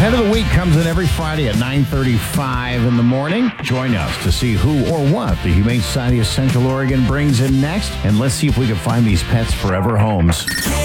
Pet of the Week comes in every Friday at 9:35 in the morning. Join us to see who or what the Humane Society of Central Oregon brings in next. And let's see if we can find these pets forever homes.